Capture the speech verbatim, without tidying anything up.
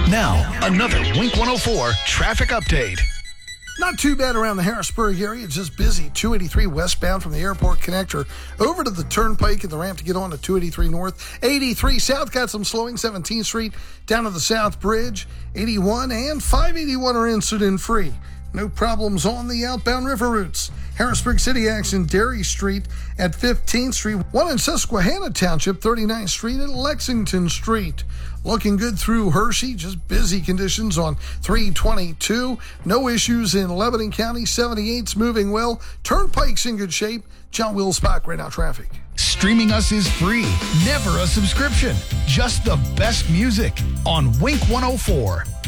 Now, another Wink one oh four traffic update. Not too bad around the Harrisburg area. It's just busy. two eighty-three westbound from the airport connector over to the turnpike and the ramp to get on to two eighty-three north. eighty-three south got some slowing. seventeenth Street down to the South Bridge. eighty-one and five eighty-one are incident free. No problems on the outbound river routes. Harrisburg City action, Dairy Street at fifteenth Street. One in Susquehanna Township, thirty-ninth Street at Lexington Street. Looking good through Hershey, just busy conditions on three twenty-two. No issues in Lebanon County. seventy-eight's moving well. Turnpike's in good shape. John Wills back right now traffic. Streaming us is free, never a subscription. Just the best music on Wink one oh four.